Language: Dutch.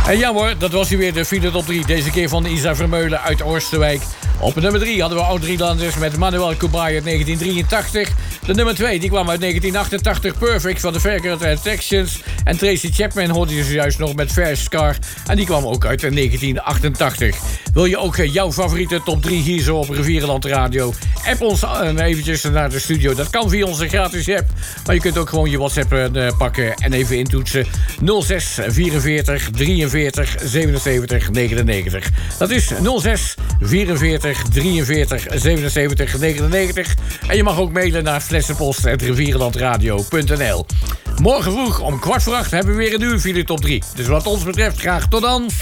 En ja hoor, dat was hier weer de file top 3. Deze keer van Isa Vermeulen uit Oosterwijk. Op nummer 3 hadden we Oud-Drielanders met Manuel Kubai uit 1983. De nummer 2 die kwam uit 1988, Perfect van de Fairground Texans. En Tracy Chapman hoorde je zojuist nog met Fast Car. En die kwam ook uit 1988. Wil je ook jouw favoriete top 3 hier zo op Rivierenland Radio? App ons eventjes naar de studio. Dat kan via onze gratis app. Maar je kunt ook gewoon je WhatsApp pakken en even intoetsen. 06 44 43 77 99. Dat is 06 44 43 77 99. En je mag ook mailen naar flessenpost@rivierenlandradio.nl. Morgen vroeg om 7:15 hebben we weer een nieuwe file top 3. Dus wat ons betreft graag tot dan.